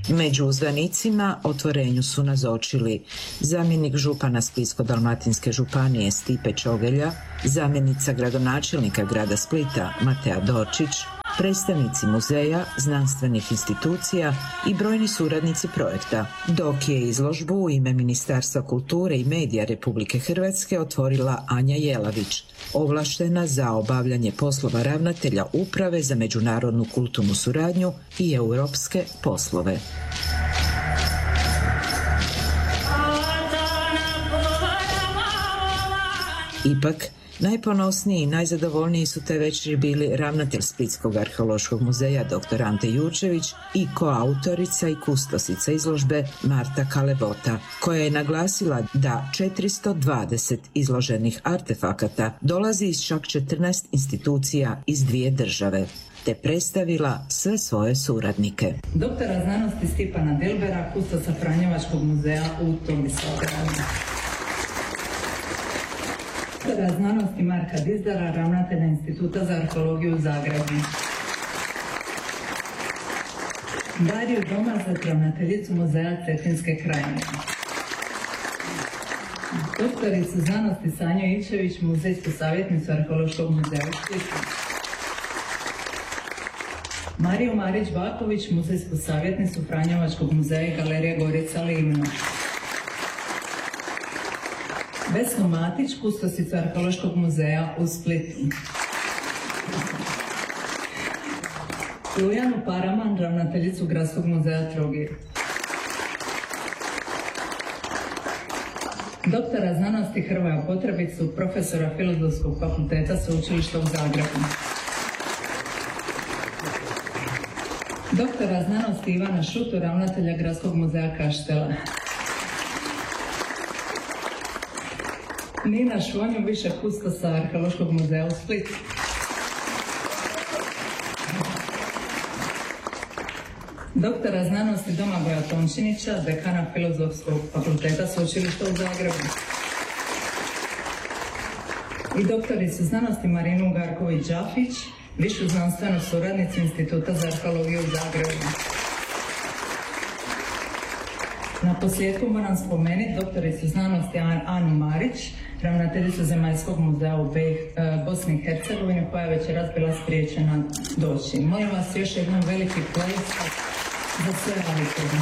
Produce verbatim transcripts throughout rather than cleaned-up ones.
Među uzvanicima otvorenju su nazočili zamjenik župana Splitsko-dalmatinske županije Stipe Čogelja, zamjenica gradonačelnika grada Splita Matea Dorčić, predstavnici muzeja, znanstvenih institucija i brojni suradnici projekta, dok je izložbu u ime Ministarstva kulture i medija Republike Hrvatske otvorila Anja Jelavić, ovlaštena za obavljanje poslova ravnatelja Uprave za međunarodnu kulturnu suradnju i europske poslove. Ipak, najponosniji i najzadovoljniji su te večeri bili ravnatelj Splitskog arheološkog muzeja dr. Ante Jurčević i koautorica i kustosica izložbe Marta Kalebota, koja je naglasila da četiristo dvadeset izloženih artefakata dolazi iz čak četrnaest institucija iz dvije države, te predstavila sve svoje suradnike. Doktora znanosti Stipana Dilbera, kustosa Franjevačkog muzeja u Tomislavgradu. Doktora znanosti Marka Dizdara, ravnatelja Instituta za arheologiju u Zagrebu. Dariju Domazet, ravnateljicu muzeja Cetinske krajine. Doktoricu znanosti Sanju Ivčević, muzejsku savjetnicu Arheološkog muzeja u Splitu. Mariju Marić-Baković, muzejsku savjetnicu Franjevačkog muzeja i galerije Gorica Livno. Vesnu Matić, kustosicu Arheološkog muzeja u Splitu. Ilijanu Paraman, ravnateljicu Gradskog muzeja Trogir. Doktora znanosti Hrvoja Potrebicu, profesora Filozofskog fakulteta Sveučilišta u Zagrebu. Doktora znanosti Ivana Šutu, ravnatelja Gradskog muzeja Kaštela. Nina Švonju, više kustosa Arheološkog muzeja u Splitu. Doktora znanosti Domagoja Tončinića, dekana Filozofskog fakulteta Sveučilišta u Zagrebu. I doktoricu znanosti Marinu Garković-Đafić, višu znanstvenu suradnicu Instituta za arheologiju u Zagrebu. Na posljedku moram spomenuti doktoricu znanosti Anu Marić, ravnateljicu Zemaljskog muzeja u Bosni i Hercegovini, koja je večeras bila spriječena doći. Molim vas još jednom veliki pljesak za sve ravnatelje.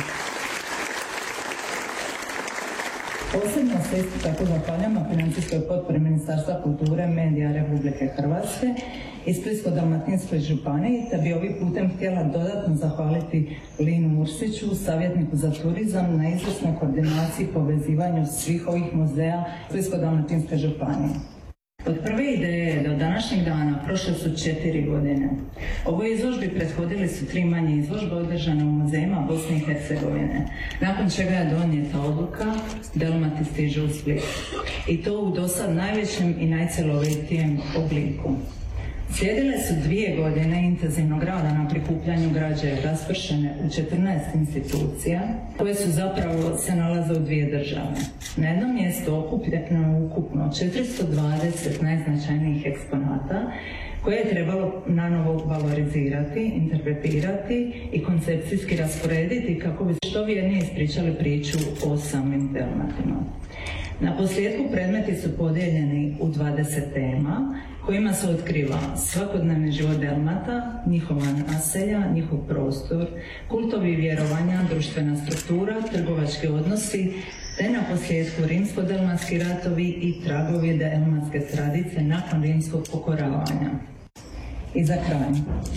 Posebno se isto tako zahvaljujemo financijskoj potpori Ministarstva kulture, medija Republike Hrvatske i Splitsko-dalmatinskoj županiji, te bi ovim putem htjela dodatno zahvaliti Linu Ursiću, savjetniku za turizam, na izvrsnoj koordinaciji i povezivanju svih ovih muzeja Splitsko-dalmatinske županije. Od prve ideje do današnjeg dana prošle su četiri godine. Ovoj izložbi prethodili su tri manje izložbe održane u muzejima Bosne i Hercegovine, nakon čega je donijeta odluka Delmati stiže u Split. I to u dosad najvećem i najcjelovitijem obliku. Slijedile su dvije godine intenzivnog rada na prikupljanju građe raspršene u četrnaest institucija, koje su zapravo se nalaze u dvije države. Na jednom mjestu okupljeno je ukupno četiristo dvadeset najznačajnijih eksponata, koje je trebalo nanovo valorizirati, interpretirati i koncepcijski rasporediti kako bi što vjernije ispričali priču o samim Delmatima. Na posljedku predmeti su podijeljeni u dvadeset tema, kojima se otkriva svakodnevni život Delmata, njihova naselja, njihov prostor, kultovi i vjerovanja, društvena struktura, trgovački odnosi, te na posljedku rimsko-delmatski ratovi i tragovi delmatske tradicije nakon rimskog pokoravanja. I za kraj.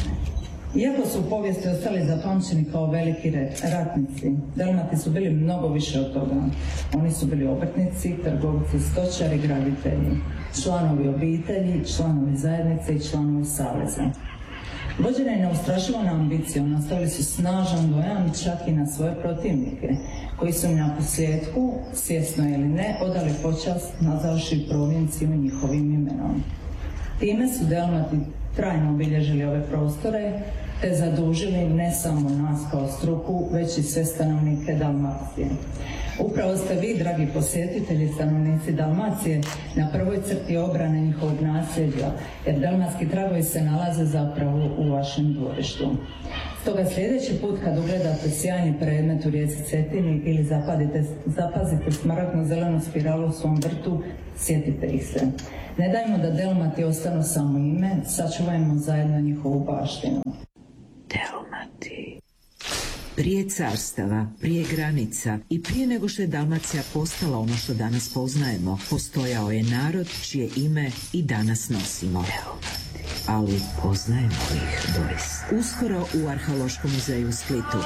Iako su u povijesti ostali zapamćeni kao veliki ratnici, Delmati su bili mnogo više od toga. Oni su bili obrtnici, trgovci, stočari, graditelji, članovi obitelji, članovi zajednice i članovi saveza. Vođeni neustrašivom ambicijom nastavili su snažan dojam čak i na svoje protivnike, koji su na posljedku, svjesno ili ne, odali počast nazavši provinciju njihovim imenom. Time su Delmati trajno obilježili ove prostore, te zadužili ne samo nas kao struku, već i sve stanovnike Dalmacije. Upravo ste vi, dragi posjetitelji, stanovnici Dalmacije, na prvoj crti obrane njihovog nasljeđa, jer dalmatski tragovi se nalaze zapravo u vašem dvorištu. Stoga sljedeći put kad ugledate sjajni predmet u rijeci Cetini ili zapadite, zapazite smaragdno zelenu spiralu u svom vrtu, sjetite ih se. Ne dajmo da Delmati ostanu samo ime, sačuvajmo zajedno njihovu baštinu. Delmati. Prije carstava, prije granica i prije nego što je Dalmacija postala ono što danas poznajemo, postojao je narod čije ime i danas nosimo. Ali poznajemo ih doista. Uskoro u Arheološkom muzeju u Splitu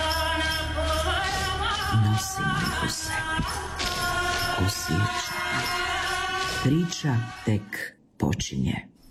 nosimo ih u sebi. Osjećamo. Priča tek počinje.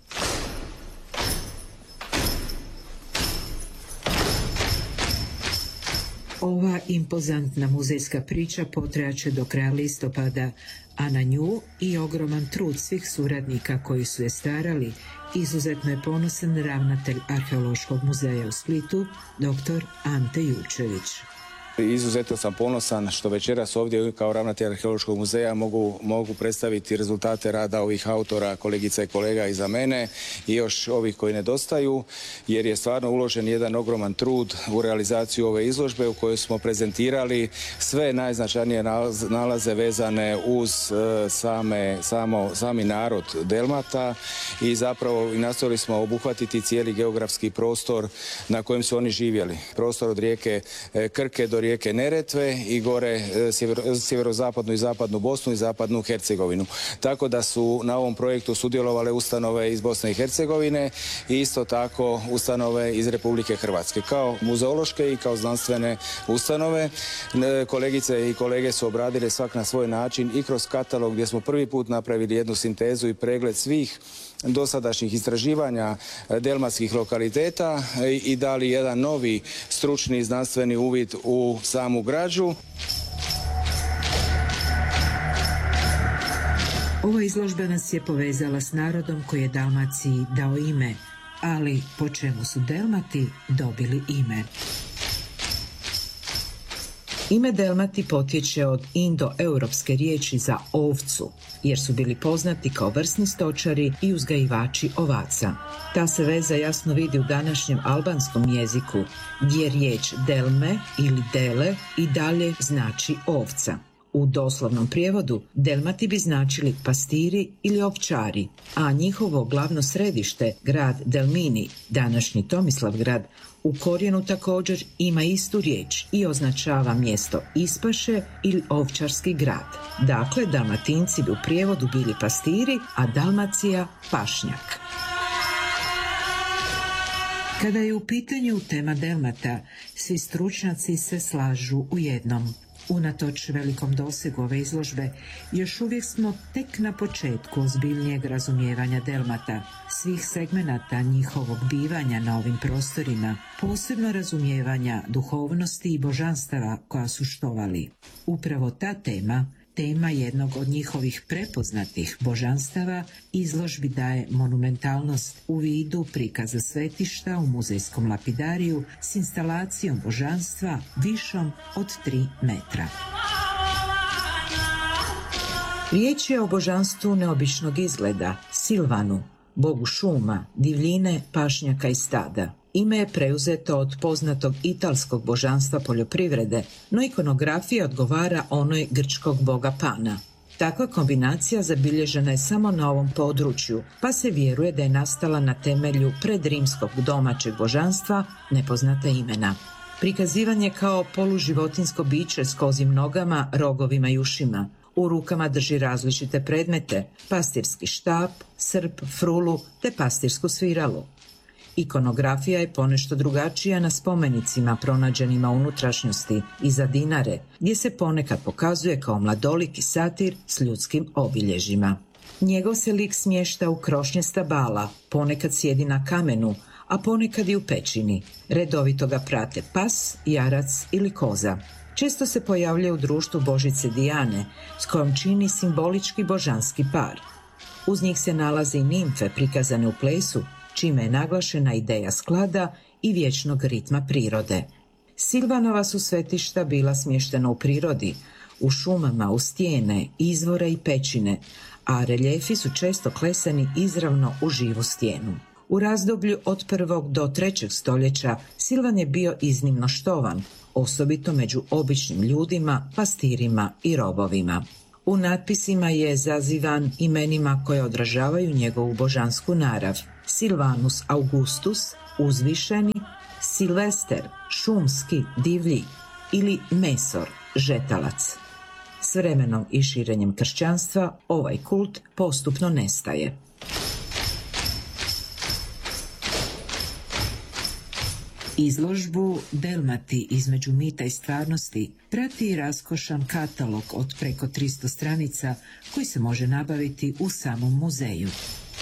Ova impozantna muzejska priča potrajaće do kraja listopada, a na nju i ogroman trud svih suradnika koji su je starali, izuzetno je ponosan ravnatelj Arheološkog muzeja u Splitu, doktor Ante Jurčević. Izuzetno sam ponosan što večeras ovdje kao ravnatelj Arheološkog muzeja mogu, mogu predstaviti rezultate rada ovih autora, kolegica i kolega iza mene i još ovih koji nedostaju, jer je stvarno uložen jedan ogroman trud u realizaciju ove izložbe u kojoj smo prezentirali sve najznačajnije nalaze vezane uz same, samo, sami narod Delmata i zapravo nastojali smo obuhvatiti cijeli geografski prostor na kojem su oni živjeli. Prostor od rijeke Krke do rijeke Neretve i gore sjevero, sjeverozapadnu i zapadnu Bosnu i zapadnu Hercegovinu. Tako da su na ovom projektu sudjelovale ustanove iz Bosne i Hercegovine i isto tako ustanove iz Republike Hrvatske. Kao muzeološke i kao znanstvene ustanove. Kolegice i kolege su obradile svak na svoj način i kroz katalog gdje smo prvi put napravili jednu sintezu i pregled svih dosadašnjih istraživanja delmatskih lokaliteta i dali jedan novi stručni znanstveni uvid u samu građu. Ova izložba nas je povezala s narodom koji je Dalmaciji dao ime, ali po čemu su Delmati dobili ime? Ime Delmati potječe od indoeuropske riječi za ovcu, jer su bili poznati kao vrsni stočari i uzgajivači ovaca. Ta se veza jasno vidi u današnjem albanskom jeziku, gdje riječ delme ili dele i dalje znači ovca. U doslovnom prijevodu Delmati bi značili pastiri ili ovčari, a njihovo glavno središte, grad Delmini, današnji Tomislavgrad, u korijenu također ima istu riječ i označava mjesto ispaše ili ovčarski grad. Dakle, Dalmatinci bi u prijevodu bili pastiri, a Dalmacija pašnjak. Kada je u pitanju tema Delmata, svi stručnjaci se slažu u jednom. Unatoč velikom dosegu ove izložbe, još uvijek smo tek na početku ozbiljnijeg razumijevanja Delmata, svih segmenata njihovog bivanja na ovim prostorima, posebno razumijevanja duhovnosti i božanstava koja su štovali. Upravo ta tema, tema jednog od njihovih prepoznatih božanstava, izložbi daje monumentalnost u vidu prikaza svetišta u muzejskom lapidariju s instalacijom božanstva višom od tri metra. Riječ je o božanstvu neobičnog izgleda, Silvanu, bogu šuma, divljine, pašnjaka i stada. Ime je preuzeto od poznatog italskog božanstva poljoprivrede, no ikonografija odgovara onoj grčkog boga Pana. Takva kombinacija zabilježena je samo na ovom području, pa se vjeruje da je nastala na temelju predrimskog domaćeg božanstva nepoznata imena. Prikazivan je kao poluživotinsko biće s kozjim nogama, rogovima i ušima. U rukama drži različite predmete, pastirski štap, srp, frulu te pastirsku sviralu. Ikonografija je ponešto drugačija na spomenicima pronađenima u unutrašnjosti iza Dinare, gdje se ponekad pokazuje kao mladoliki satir s ljudskim obilježjima. Njegov se lik smješta u krošnje stabala, ponekad sjedi na kamenu, a ponekad i u pećini. Redovito ga prate pas, jarac ili koza. Često se pojavljuje u društvu Božice Dijane, s kojom čini simbolički božanski par. Uz njih se nalaze i nimfe prikazane u plesu, čime je naglašena ideja sklada i vječnog ritma prirode. Silvanova su svetišta bila smještena u prirodi, u šumama, u stijene, izvore i pećine, a reljefi su često klesani izravno u živu stijenu. U razdoblju od prvog do trećeg stoljeća Silvan je bio iznimno štovan, osobito među običnim ljudima, pastirima i robovima. U natpisima je zazivan imenima koje odražavaju njegovu božansku narav: Silvanus Augustus, uzvišeni, Silvester, šumski, divlji, ili Mesor, žetalac. S vremenom i širenjem kršćanstva ovaj kult postupno nestaje. Izložbu Delmati između mita i stvarnosti prati raskošan katalog od preko tristo stranica koji se može nabaviti u samom muzeju.